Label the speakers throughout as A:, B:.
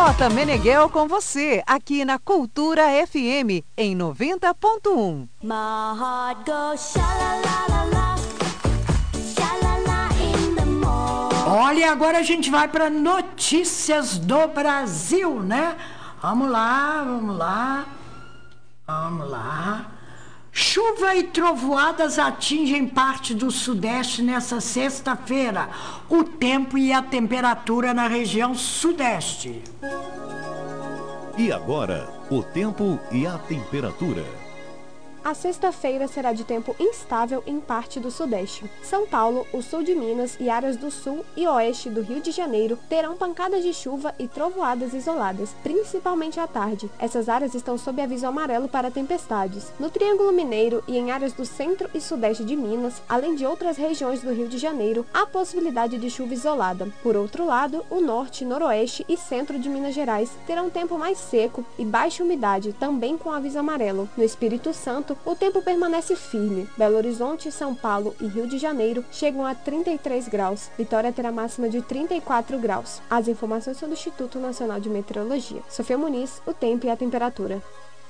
A: J. Meneghel com você, aqui na Cultura FM, em 90.1.
B: My heart goes sha-la-la-la-la, sha-la-la in the morning.
C: Olha, agora a gente vai para notícias do Brasil, né? Vamos lá. Chuva e trovoadas atingem parte do Sudeste nessa sexta-feira. O tempo e a temperatura na região Sudeste.
D: E agora, o tempo e a temperatura.
E: A sexta-feira será de tempo instável em parte do Sudeste. São Paulo, o sul de Minas e áreas do sul e oeste do Rio de Janeiro terão pancadas de chuva e trovoadas isoladas, principalmente à tarde. Essas áreas estão sob aviso amarelo para tempestades. No Triângulo Mineiro e em áreas do centro e sudeste de Minas, além de outras regiões do Rio de Janeiro, há possibilidade de chuva isolada. Por outro lado, o norte, noroeste e centro de Minas Gerais terão tempo mais seco e baixa umidade, também com aviso amarelo. No Espírito Santo, o tempo permanece firme. Belo Horizonte, São Paulo e Rio de Janeiro chegam a 33 graus. Vitória terá máxima de 34 graus. As informações são do Instituto Nacional de Meteorologia. Sofia Muniz, o tempo e a temperatura.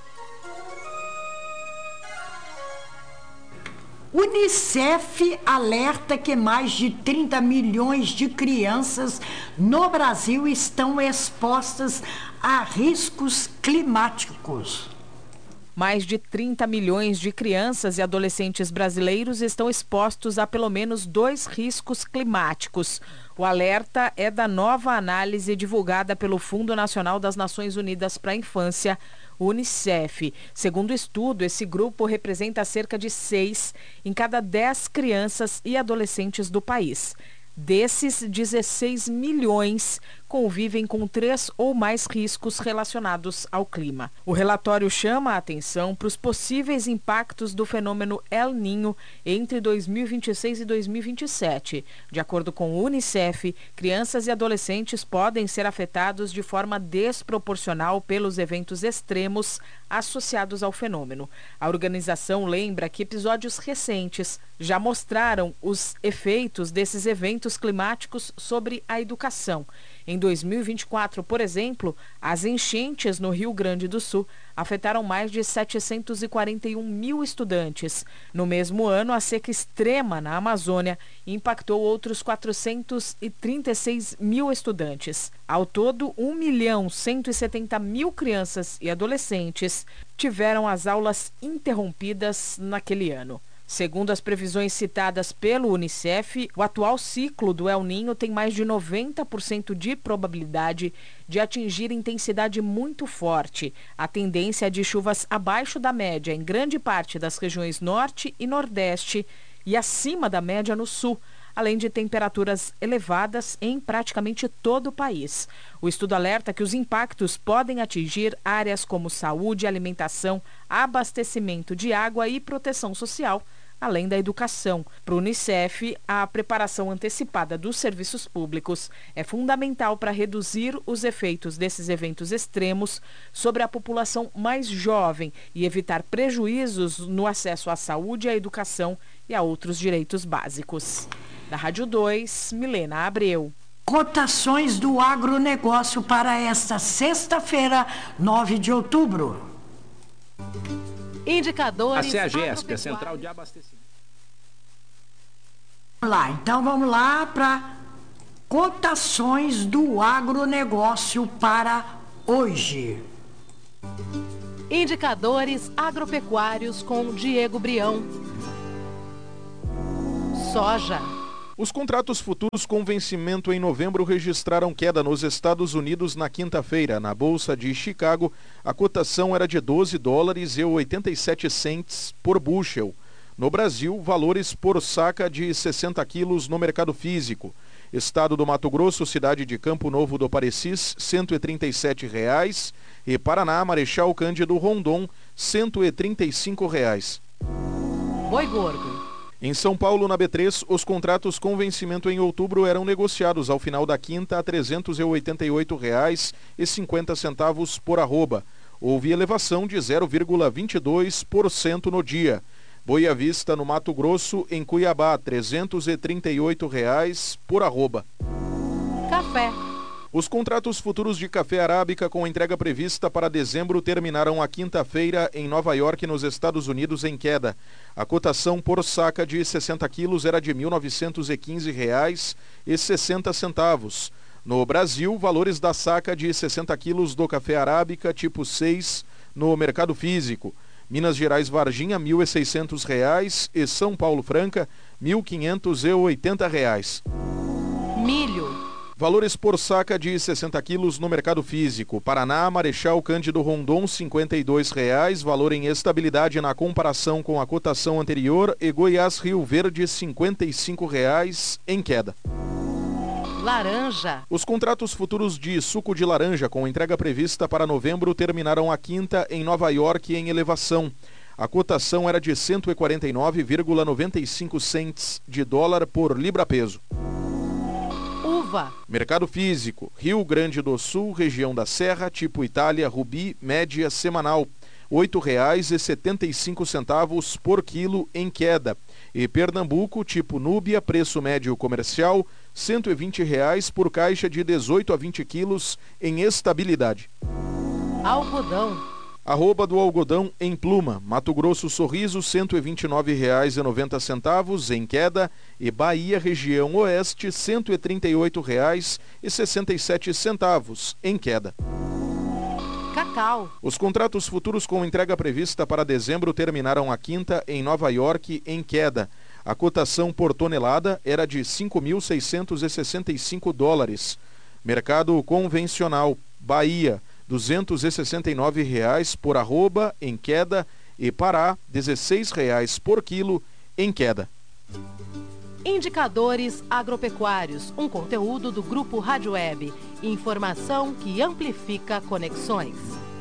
C: Unicef alerta que mais de 30 milhões de crianças no Brasil estão expostas a riscos climáticos.
F: Mais de 30 milhões de crianças e adolescentes brasileiros estão expostos a pelo menos 2 riscos climáticos. O alerta é da nova análise divulgada pelo Fundo Nacional das Nações Unidas para a Infância, Unicef. Segundo o estudo, esse grupo representa cerca de 6 em cada 10 crianças e adolescentes do país. Desses, 16 milhões convivem com 3 ou mais riscos relacionados ao clima. O relatório chama a atenção para os possíveis impactos do fenômeno El Niño entre 2026 e 2027. De acordo com o Unicef, crianças e adolescentes podem ser afetados de forma desproporcional pelos eventos extremos associados ao fenômeno. A organização lembra que episódios recentes já mostraram os efeitos desses eventos climáticos sobre a educação. Em 2024, por exemplo, as enchentes no Rio Grande do Sul afetaram mais de 741 mil estudantes. No mesmo ano, a seca extrema na Amazônia impactou outros 436 mil estudantes. Ao todo, 1.170.000 crianças e adolescentes tiveram as aulas interrompidas naquele ano. Segundo as previsões citadas pelo Unicef, o atual ciclo do El Niño tem mais de 90% de probabilidade de atingir intensidade muito forte. A tendência é de chuvas abaixo da média em grande parte das regiões norte e nordeste e acima da média no sul, além de temperaturas elevadas em praticamente todo o país. O estudo alerta que os impactos podem atingir áreas como saúde, alimentação, abastecimento de água e proteção social, além da educação. Para o Unicef, a preparação antecipada dos serviços públicos é fundamental para reduzir os efeitos desses eventos extremos sobre a população mais jovem e evitar prejuízos no acesso à saúde, à educação e a outros direitos básicos. Da Rádio 2, Milena Abreu.
C: Cotações do agronegócio para esta sexta-feira, 9 de outubro.
G: Indicadores. A CEAGESP, a Central de Abastecimento.
C: Vamos lá para cotações do agronegócio para hoje.
G: Indicadores agropecuários com Diego Brião. Soja.
H: Os contratos futuros com vencimento em novembro registraram queda nos Estados Unidos na quinta-feira. Na Bolsa de Chicago, a cotação era de $12,87 por bushel. No Brasil, valores por saca de 60 quilos no mercado físico. Estado do Mato Grosso, cidade de Campo Novo do Parecis, R$ 137,00. E Paraná, Marechal Cândido Rondon, R$ 135,00.
G: Boi gordo.
H: Em São Paulo, na B3, os contratos com vencimento em outubro eram negociados ao final da quinta a R$ 388,50 por arroba. Houve elevação de 0,22% no dia. Boi à vista no Mato Grosso, em Cuiabá, R$ 338,00 por arroba.
G: Café.
H: Os contratos futuros de café arábica com entrega prevista para dezembro terminaram a quinta-feira em Nova York, nos Estados Unidos, em queda. A cotação por saca de 60 quilos era de R$ 1.915,60. No Brasil, valores da saca de 60 quilos do café arábica tipo 6 no mercado físico. Minas Gerais Varginha, R$ 1.600 e São Paulo Franca, R$ 1.580.
G: Milho.
H: Valores por saca de 60 quilos no mercado físico. Paraná, Marechal Cândido Rondon, R$ 52,00, valor em estabilidade na comparação com a cotação anterior, e Goiás Rio Verde, R$ 55,00, em queda.
G: Laranja.
H: Os contratos futuros de suco de laranja com entrega prevista para novembro terminaram a quinta em Nova York em elevação. A cotação era de 149,95 cents de dólar por libra-peso.
G: Uva.
H: Mercado físico, Rio Grande do Sul, região da Serra, tipo Itália, Rubi, média semanal, R$ 8,75 por quilo, em queda. E Pernambuco, tipo Núbia, preço médio comercial, R$ 120,00 por caixa de 18 a 20 quilos, em estabilidade.
G: Algodão.
H: Arroba do algodão em Pluma, Mato Grosso Sorriso, R$ 129,90, em queda, e Bahia, região oeste, R$ 138,67, em queda.
G: Cacau.
H: Os contratos futuros com entrega prevista para dezembro terminaram a quinta em Nova York em queda. A cotação por tonelada era de 5.665 dólares. Mercado convencional, Bahia, R$ 269,00 por arroba, em queda, e Pará, R$ 16,00 por quilo, em queda.
G: Indicadores agropecuários, um conteúdo do Grupo Rádio Web. Informação que amplifica conexões.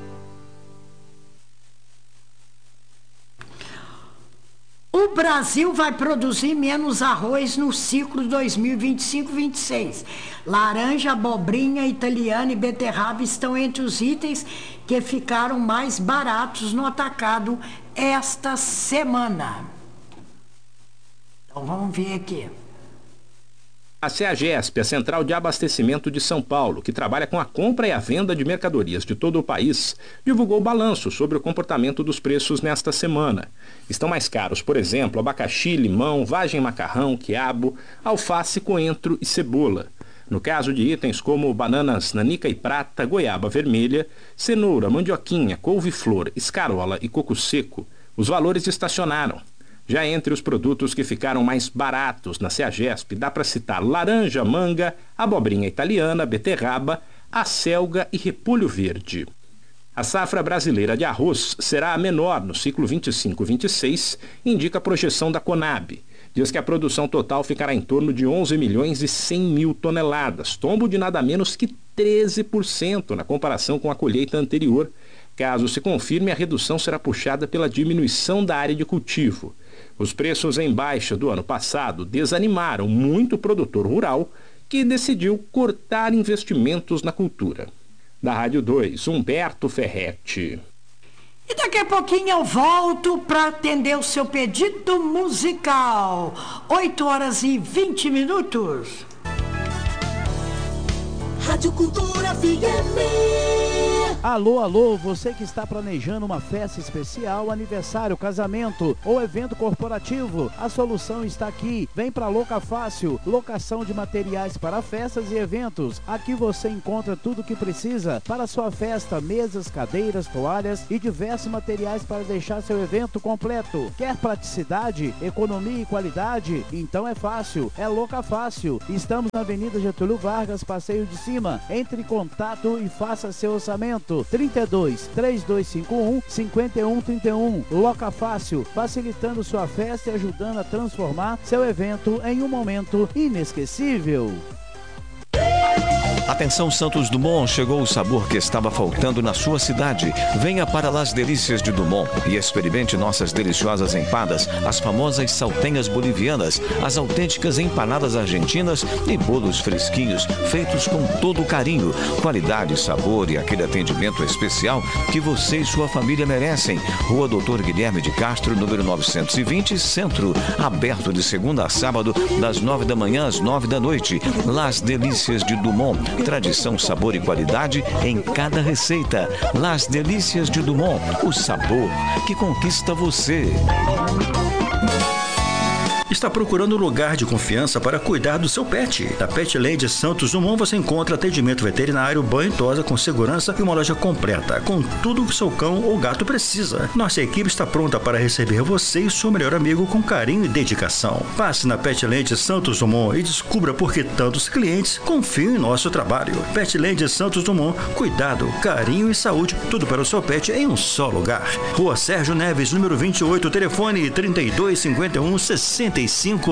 C: O Brasil vai produzir menos arroz no ciclo 2025-26. Laranja, abobrinha, italiana e beterraba estão entre os itens que ficaram mais baratos no atacado esta semana. Então vamos ver aqui.
I: A CEAGESP, a Central de Abastecimento de São Paulo, que trabalha com a compra e a venda de mercadorias de todo o país, divulgou o balanço sobre o comportamento dos preços nesta semana. Estão mais caros, por exemplo, abacaxi, limão, vagem macarrão, quiabo, alface, coentro e cebola. No caso de itens como bananas nanica e prata, goiaba vermelha, cenoura, mandioquinha, couve-flor, escarola e coco seco, os valores estacionaram. Já entre os produtos que ficaram mais baratos na CEAGESP, dá para citar laranja, manga, abobrinha italiana, beterraba, acelga e repolho verde. A safra brasileira de arroz será a menor no ciclo 25-26, indica a projeção da Conab. Diz que a produção total ficará em torno de 11 milhões e 100 mil toneladas, tombo de nada menos que 13% na comparação com a colheita anterior. Caso se confirme, a redução será puxada pela diminuição da área de cultivo. Os preços em baixa do ano passado desanimaram muito o produtor rural, que decidiu cortar investimentos na cultura. Da Rádio 2, Humberto Ferretti.
C: E daqui a pouquinho eu volto para atender o seu pedido musical. 8h20.
B: Rádio Cultura FM.
J: Alô, você que está planejando uma festa especial, aniversário, casamento ou evento corporativo, a solução está aqui. Vem para Loca Fácil, locação de materiais para festas e eventos. Aqui você encontra tudo o que precisa para sua festa, mesas, cadeiras, toalhas e diversos materiais para deixar seu evento completo. Quer praticidade, economia e qualidade? Então é fácil, é Loca Fácil. Estamos na Avenida Getúlio Vargas, Passeio de Cima. Entre em contato e faça seu orçamento. 32-3251-5131. Loca Fácil, facilitando sua festa e ajudando a transformar seu evento em um momento inesquecível.
K: Atenção Santos Dumont, chegou o sabor que estava faltando na sua cidade. Venha para Las Delícias de Dumont e experimente nossas deliciosas empadas, as famosas saltenhas bolivianas, as autênticas empanadas argentinas e bolos fresquinhos, feitos com todo carinho, qualidade, sabor e aquele atendimento especial que você e sua família merecem. Rua Doutor Guilherme de Castro, número 920, Centro, aberto de segunda a sábado, das 9 da manhã às 9 da noite. Las Delícias de Dumont. Tradição, sabor e qualidade em cada receita. Las Delícias de Dumont, o sabor que conquista você.
L: Está procurando um lugar de confiança para cuidar do seu pet? Na Petland Santos Dumont você encontra atendimento veterinário, banho e tosa com segurança e uma loja completa, com tudo que seu cão ou gato precisa. Nossa equipe está pronta para receber você e seu melhor amigo com carinho e dedicação. Passe na Petland Santos Dumont e descubra por que tantos clientes confiam em nosso trabalho. Petland Santos Dumont, cuidado, carinho e saúde, tudo para o seu pet em um só lugar. Rua Sérgio Neves, número 28, telefone 3251-6500.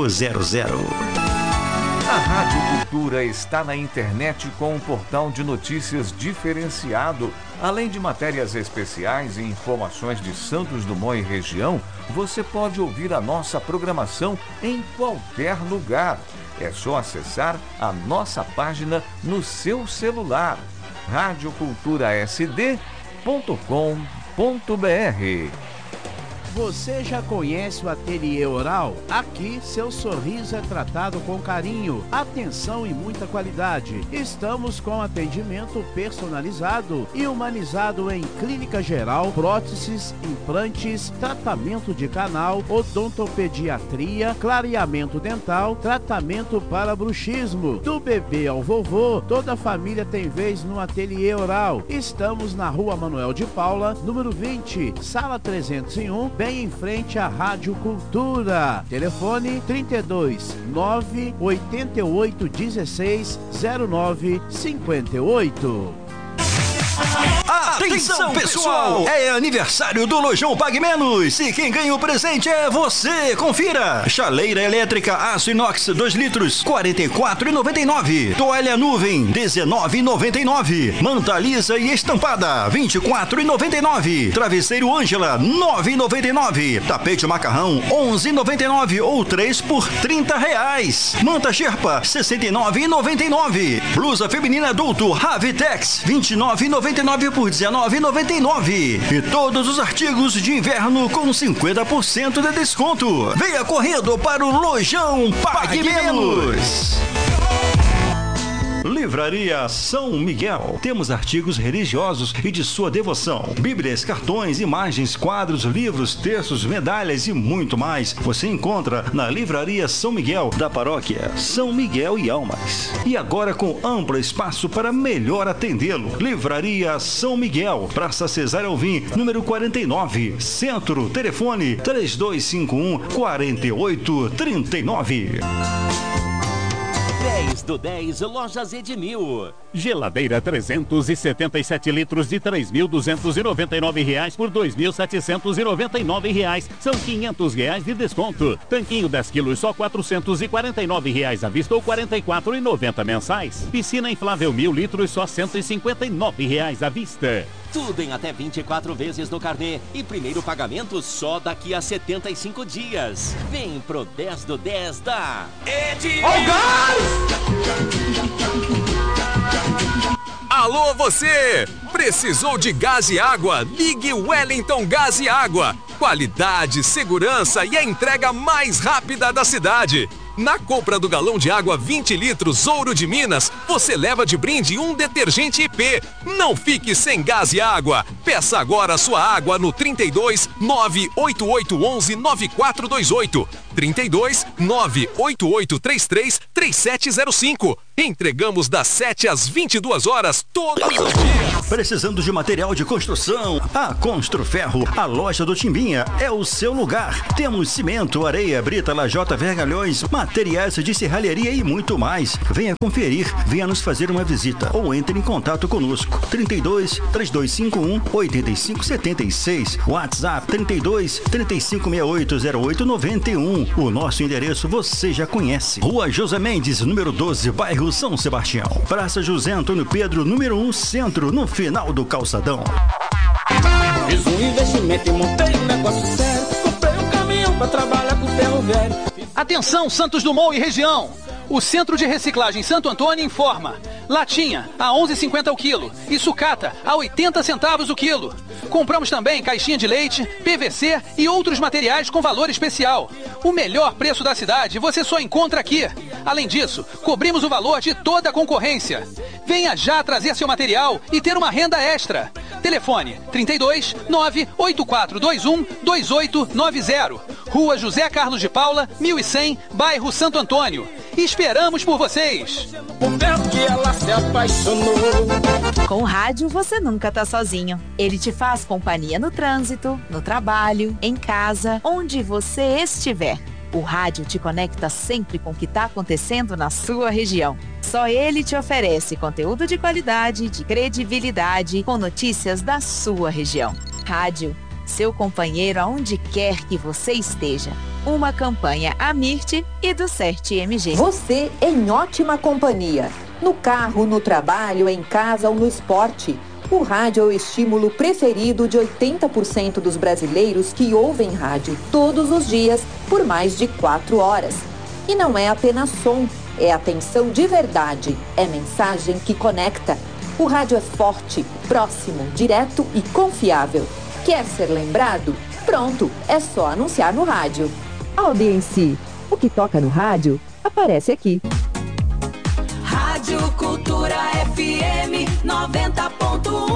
K: A Rádio Cultura está na internet com um portal de notícias diferenciado. Além de matérias especiais e informações de Santos Dumont e região, você pode ouvir a nossa programação em qualquer lugar. É só acessar a nossa página no seu celular. radioculturasd.com.br.
J: Você já conhece o Ateliê Oral? Aqui, seu sorriso é tratado com carinho, atenção e muita qualidade. Estamos com atendimento personalizado e humanizado em clínica geral, próteses, implantes, tratamento de canal, odontopediatria, clareamento dental, tratamento para bruxismo. Do bebê ao vovô, toda a família tem vez no Ateliê Oral. Estamos na Rua Manuel de Paula, número 20, sala 301, bem em frente à Rádio Cultura. Telefone 32 988 16 09 58.
L: Atenção, pessoal! É aniversário do Lojão Pague Menos e quem ganha o presente é você! Confira! Chaleira elétrica aço inox 2 litros, R$ 44,99. Toalha nuvem, R$ 19,99. Manta lisa e estampada, R$ 24,99. Travesseiro Ângela, R$ 9,99. Tapete macarrão, R$ 11,99 ou 3 por R$ 30. Manta Sherpa, R$ 69,99. Blusa feminina adulto Ravitex, R$ 29,99 por R$ 19,99. E todos os artigos de inverno com 50% de desconto. Venha correndo para o Lojão Pague Menos. Livraria São Miguel. Temos artigos religiosos e de sua devoção. Bíblias, cartões, imagens, quadros, livros, textos, medalhas e muito mais. Você encontra na Livraria São Miguel, da paróquia São Miguel e Almas. E agora com amplo espaço para melhor atendê-lo. Livraria São Miguel, Praça Cesário Alvim, número 49, Centro. Telefone 3251-4839.
M: 10 do 10 Lojas Edmil.
N: Geladeira 377 litros de R$ 3.299 por R$ 2.799. São R$ 500 de desconto. Tanquinho 10 quilos só R$ 449 à vista ou R$ 44,90 mensais. Piscina inflável 1.000 litros só R$ 159 à vista.
M: Tudo em até 24 vezes no carnê e primeiro pagamento só daqui a 75 dias. Vem pro 10 do 10 da Edmil.
O: Alô você! Precisou de gás e água? Ligue Wellington Gás e Água. Qualidade, segurança e a entrega mais rápida da cidade. Na compra do galão de água 20 litros Ouro de Minas, você leva de brinde um detergente IP. Não fique sem gás e água. Peça agora a sua água no 32 98811 9428. 32 98833 3705. Entregamos das 7 às 22 horas todos os dias.
L: Precisando de material de construção? A Construferro, a loja do Timbinha, é o seu lugar. Temos cimento, areia, brita, lajota, vergalhões, materiais de serralheria e muito mais. Venha conferir, venha nos fazer uma visita ou entre em contato conosco. 32 3251 8576. WhatsApp 32 3568 0891. O nosso endereço você já conhece. Rua José Mendes, número 12, bairro São Sebastião. Praça José Antônio Pedro, número 1, centro, no final do calçadão.
B: Fiz um investimento e montei um negócio sério. Comprei um caminhão pra trabalhar com ferro velho.
P: Atenção, Santos Dumont e região! O Centro de Reciclagem Santo Antônio informa: latinha a 11,50 o quilo e sucata a 80 centavos o quilo. Compramos também caixinha de leite, PVC e outros materiais com valor especial. O melhor preço da cidade você só encontra aqui. Além disso, cobrimos o valor de toda a concorrência. Venha já trazer seu material e ter uma renda extra. Telefone 32 98421 2890. Rua José Carlos de Paula, 1100, bairro Santo Antônio. Esperamos por vocês!
B: Que ela se apaixonou.
Q: Com o rádio você nunca tá sozinho. Ele te faz companhia no trânsito, no trabalho, em casa, onde você estiver. O rádio te conecta sempre com o que está acontecendo na sua região. Só ele te oferece conteúdo de qualidade, de credibilidade, com notícias da sua região. Rádio, seu companheiro aonde quer que você esteja. Uma campanha Amirte e do CERT-MG.
R: Você em ótima companhia. No carro, no trabalho, em casa ou no esporte. O rádio é o estímulo preferido de 80% dos brasileiros que ouvem rádio todos os dias por mais de 4 horas. E não é apenas som, é atenção de verdade, é mensagem que conecta. O rádio é forte, próximo, direto e confiável. Quer ser lembrado? Pronto, é só anunciar no rádio.
S: Audiência, o que toca no rádio, aparece aqui.
T: Rádio Cultura FM 90.1.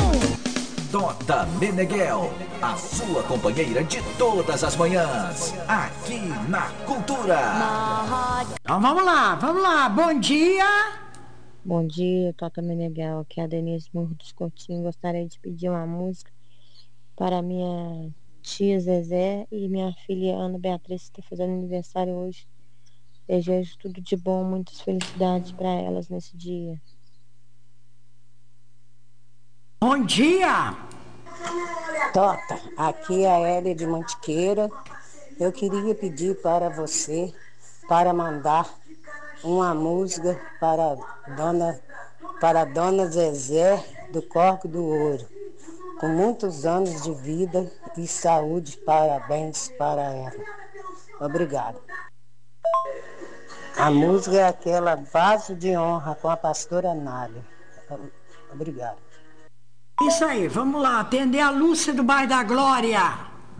U: Tota Meneghel, a sua companheira de todas as manhãs, aqui na Cultura.
C: Então vamos lá, bom dia.
V: Bom dia, Tota Meneghel, aqui é a Denise Morro dos Coutinhos. Gostaria de pedir uma música para minha tia Zezé e minha filha Ana Beatriz, que está fazendo aniversário hoje. Desejo tudo de bom, muitas felicidades para elas nesse dia.
C: Bom dia!
W: Tota, aqui é a Hélia de Mantiqueira. Eu queria pedir para você para mandar uma música para a dona Zezé do Corco do Ouro. Com muitos anos de vida e saúde, parabéns para ela. Obrigado. A música é aquela Vaso de Honra com a pastora Nália. Obrigado.
C: Isso aí, vamos lá, atender a Lúcia do bairro da Glória.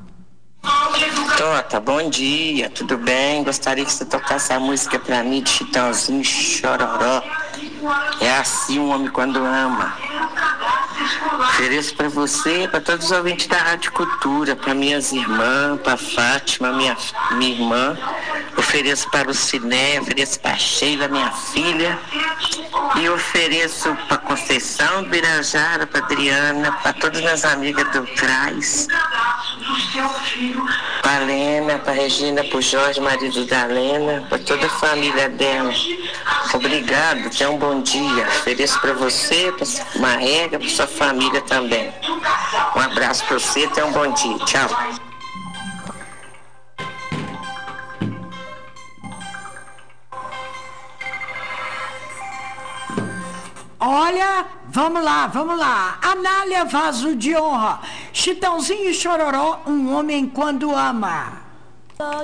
X: Tota, bom dia, tudo bem? Gostaria que você tocasse a música pra mim de Chitãozinho Chororó. É assim um homem quando ama. Ofereço pra você, pra todos os ouvintes da Rádio Cultura, pra minhas irmãs, pra Fátima, minha irmã. Ofereço para o Ciné, ofereço para a Sheila, minha filha. E ofereço para Conceição, Birajara, para Adriana, para todas as amigas do CRAS. Para a Lena, para a Regina, para o Jorge, marido da Lena, para toda a família dela. Obrigado, tenha um bom dia. Ofereço para você, para Marrega, para sua família também. Um abraço para você, tenha um bom dia. Tchau.
C: Olha, vamos lá. Anália Vaso de Honra. Chitãozinho e Chororó, um homem quando ama.